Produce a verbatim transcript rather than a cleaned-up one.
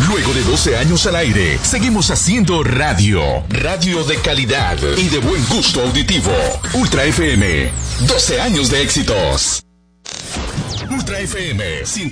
Luego de doce años al aire, seguimos haciendo radio. Radio de calidad y de buen gusto auditivo. Ultra F M, doce años de éxitos. Ultra F M, ciento